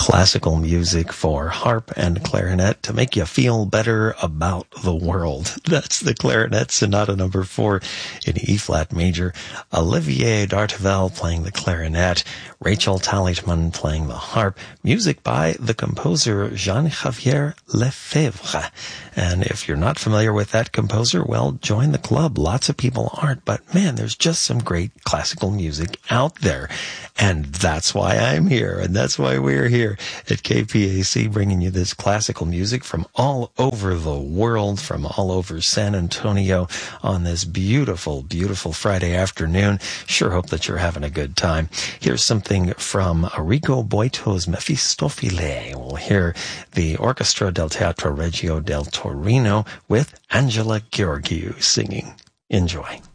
classical music for harp and clarinet to make you feel better about the world. That's the Clarinet Sonata number 4 in E-flat major. Olivier D'Artevelde playing the clarinet, Rachel Talitman playing the harp, music by the composer Jean-Xavier Lefebvre. And if you're not familiar with that composer, well, join the club. Lots of people aren't, but man, there's just some great classical music out there. And that's why I'm here, and that's why we're here at KPAC, bringing you this classical music from all over the world, from all over San Antonio on this beautiful, beautiful Friday afternoon. Sure hope that you're having a good time. Here's something from Rico Boito's Mefistofele. We'll hear the Orchestra del Teatro Regio del Torino with Angela Gheorghiu singing. Enjoy.